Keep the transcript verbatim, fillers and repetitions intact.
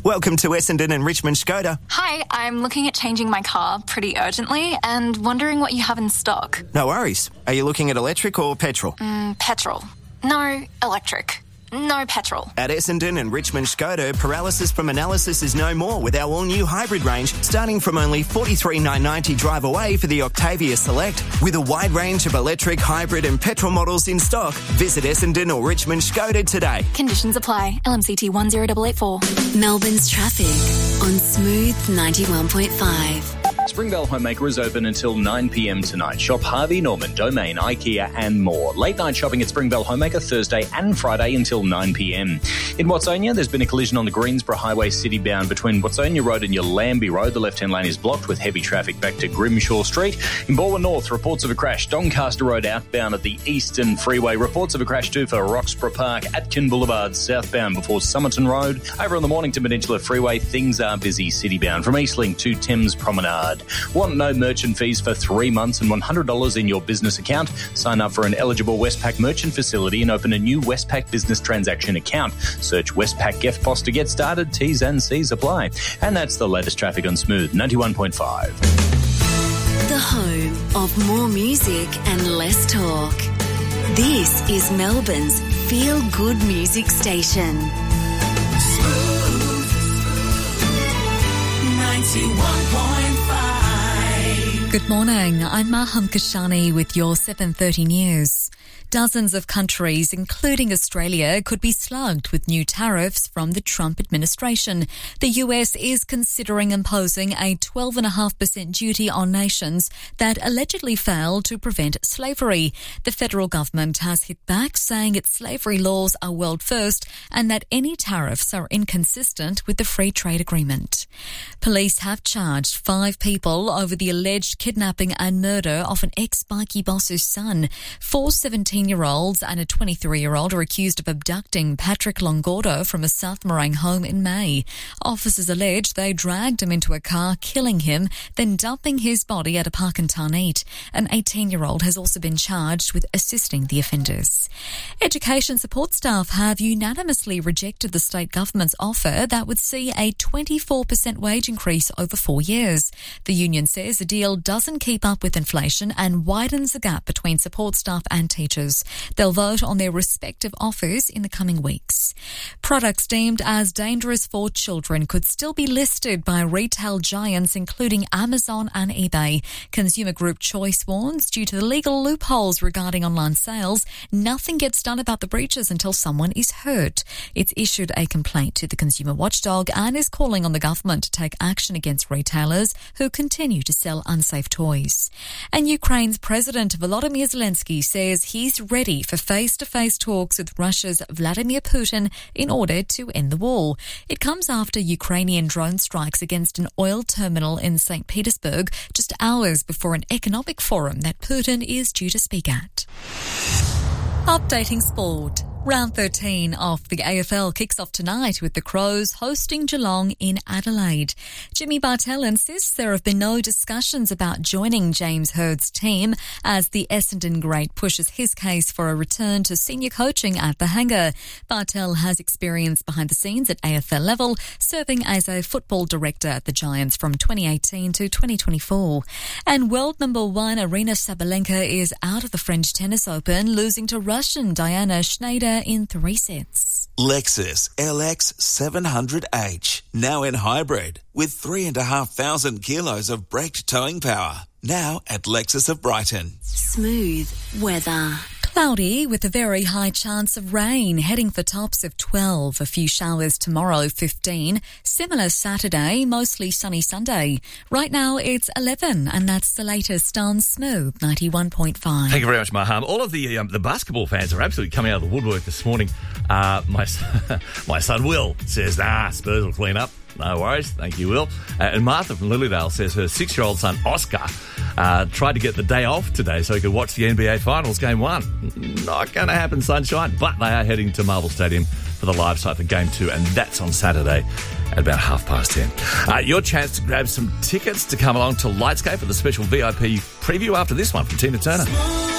Welcome to Essendon and Richmond Skoda. Hi, I'm looking at changing my car pretty urgently and wondering what you have in stock. No worries. Are you looking at electric or petrol? Mm, petrol. No, electric. No petrol. At Essendon and Richmond Skoda, paralysis from analysis is no more with our all-new hybrid range, starting from only forty-three thousand nine hundred ninety drive away for the Octavia Select. With a wide range of electric, hybrid and petrol models in stock, visit Essendon or Richmond Skoda today. Conditions apply. L M C T one zero eight eight four. Melbourne's traffic on Smooth ninety-one point five. Springvale Homemaker is open until nine p.m. tonight. Shop Harvey Norman, Domain, IKEA and more. Late night shopping at Springvale Homemaker Thursday and Friday until nine p.m. In Watsonia, there's been a collision on the Greensboro Highway city bound between Watsonia Road and Yallambee Road. The left-hand lane is blocked with heavy traffic back to Grimshaw Street. In Balwyn North, reports of a crash. Doncaster Road outbound at the Eastern Freeway. Reports of a crash too for Roxburgh Park, Atkin Boulevard southbound before Somerton Road. Over on the Mornington Peninsula Freeway, things are busy city bound from Eastlink to Thames Promenade. Want no merchant fees for three months and one hundred dollars in your business account? Sign up for an eligible Westpac merchant facility and open a new Westpac business transaction account. Search Westpac G E F P O S to get started. T's and C's apply. And that's the latest traffic on Smooth ninety-one point five. The home of more music and less talk. This is Melbourne's feel-good music station. Smooth ninety-one point five. Good morning, I'm Maham Kashani with your seven thirty news. Dozens of countries, including Australia, could be slugged with new tariffs from the Trump administration. The U S is considering imposing a twelve point five percent duty on nations that allegedly failed to prevent slavery. The federal government has hit back, saying its slavery laws are world first and that any tariffs are inconsistent with the free trade agreement. Police have charged five people over the alleged kidnapping and murder of an ex-bikie boss's son. Four seventeen-year-olds and a twenty-three-year-old are accused of abducting Patrick Longordo from a South Morang home in May. Officers allege they dragged him into a car, killing him, then dumping his body at a park in Tarneit. An eighteen-year-old has also been charged with assisting the offenders. Education support staff have unanimously rejected the state government's offer that would see a twenty-four percent wage increase over four years. The union says the deal doesn't keep up with inflation and widens the gap between support staff and teachers. They'll vote on their respective offers in the coming weeks. Products deemed as dangerous for children could still be listed by retail giants including Amazon and eBay. Consumer group Choice warns due to the legal loopholes regarding online sales, nothing gets done about the breaches until someone is hurt. It's issued a complaint to the consumer watchdog and is calling on the government to take action against retailers who continue to sell unsafe toys. And Ukraine's President Volodymyr Zelensky says he's ready for face-to-face talks with Russia's Vladimir Putin in order to end the war. It comes after Ukrainian drone strikes against an oil terminal in Saint Petersburg just hours before an economic forum that Putin is due to speak at. Updating sport. Round thirteen of the A F L kicks off tonight with the Crows hosting Geelong in Adelaide. Jimmy Bartel insists there have been no discussions about joining James Hird's team as the Essendon great pushes his case for a return to senior coaching at the Hangar. Bartel has experience behind the scenes at A F L level, serving as a football director at the Giants from twenty eighteen to twenty twenty-four. And world number one Aryna Sabalenka is out of the French Tennis Open, losing to Russian Diana Schneider in three sets. Lexus L X seven hundred H, now in hybrid, with three and a half thousand kilos of braked towing power. Now at Lexus of Brighton. Smooth weather. Cloudy with a very high chance of rain, heading for tops of twelve. A few showers tomorrow, fifteen. Similar Saturday, mostly sunny Sunday. Right now it's eleven, and that's the latest on Smooth ninety-one point five. Thank you very much, Maham. All of the um, the basketball fans are absolutely coming out of the woodwork this morning. Uh, my, my son Will says, nah, Spurs will clean up. No worries. Thank you, Will. Uh, and Martha from Lilydale says her six-year-old son, Oscar, uh, tried to get the day off today so he could watch the N B A Finals Game one. Not going to happen, sunshine, but they are heading to Marvel Stadium for the live site for Game two, and that's on Saturday at about half past ten. Uh, your chance to grab some tickets to come along to Lightscape for the special V I P preview after this one from Tina Turner.